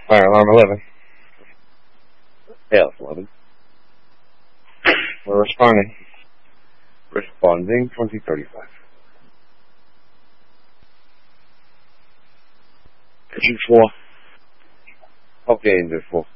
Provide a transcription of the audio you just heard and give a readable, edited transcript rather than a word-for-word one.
Fire alarm 11. Tails 11. We're responding. Responding 2035. Engine 4. Okay, engine 4.